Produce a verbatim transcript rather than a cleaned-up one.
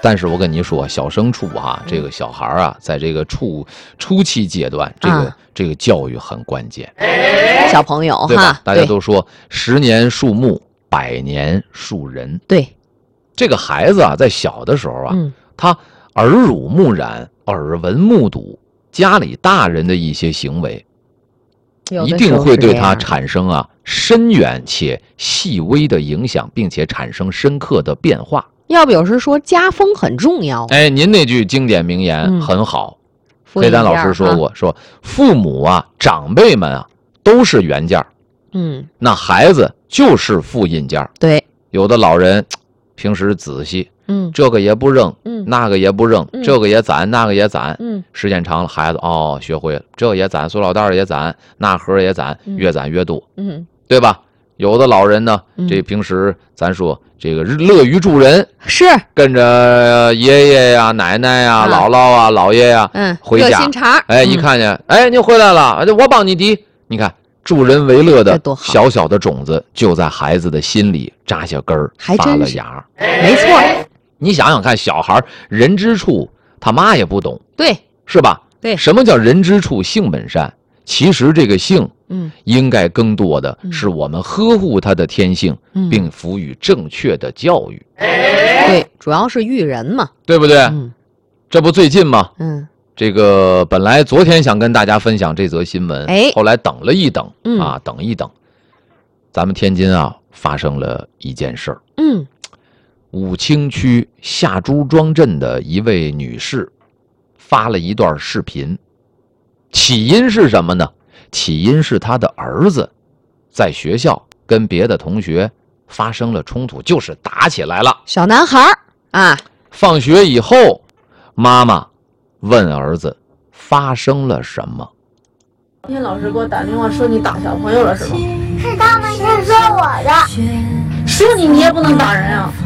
但是我跟你说，小升初哈、啊，这个小孩啊，在这个初初期阶段，这个、啊、这个教育很关键。 小朋友对吧？ 哈， 大家都说十年树木，百年树人。 对， 这个孩子啊，在小的时候啊， 嗯、 他耳濡目染、耳闻目睹家里大人的一些行为，一定会对他产生啊深远且细微的影响，并且产生深刻的变化。 要不有时说家风很重要。 哎，您那句经典名言、嗯、很好， 黑丹老师说过，啊、说父母啊，长辈们啊，都是原件， 嗯， 那孩子就是复印件。 对， 有的老人平时仔细， 嗯， 这个也不扔， 嗯， 那个也不扔， 嗯、 这个也攒，那个也攒， 嗯， 时间长了，孩子哦学会了，这也攒，塑料袋也攒，那盒也攒，越攒越多， 嗯， 对吧？有的老人呢， 嗯、 这平时咱说这个乐于助人， 是跟着爷爷呀、奶奶呀、啊、姥姥啊、姥爷呀， 嗯， 回家， 热心肠， 哎，一看见，哎，您回来了，我帮你提，你看。助人为乐的小小的种子，就在孩子的心里扎下根儿，发了芽。 没错， 你想想看，小孩人之初，他妈也不懂， 对， 是吧？ 对， 什么叫人之初性本善？其实这个性， 嗯， 应该更多的是我们呵护他的天性， 嗯、 并赋予正确的教育。 对，主要是育人嘛， 对不对？ 嗯， 这不最近吗？ 嗯。 这个本来昨天想跟大家分享这则新闻， 哎， 后来等了一等， 嗯、 啊，等一等，咱们天津啊发生了一件事儿。 嗯， 武清区下朱庄镇的一位女士发了一段视频，起因是什么呢？起因是她的儿子在学校跟别的同学发生了冲突，就是打起来了。 小男孩啊， 放学以后，妈妈问儿子发生了什么？ 今天老师给我打电话说你打小朋友了是吗？ 是他们是说我的， 说你你也不能打人啊！